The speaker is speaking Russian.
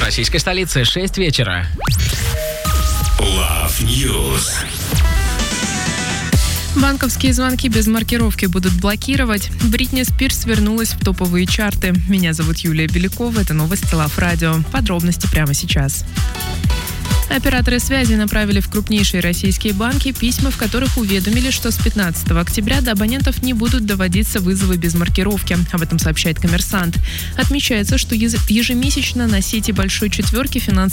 российской столице 6 вечера. Love News. Банковские звонки без маркировки будут блокировать. Бритни Спирс вернулась в топовые чарты. Меня зовут Юлия Белякова. Это новости Love Radio. Подробности прямо сейчас. Операторы связи направили в крупнейшие российские банки письма, в которых уведомили, что с 15 октября до абонентов не будут доводиться вызовы без маркировки. Об этом сообщает «Коммерсант». Отмечается, что ежемесячно на сети «Большой четверки» финансовые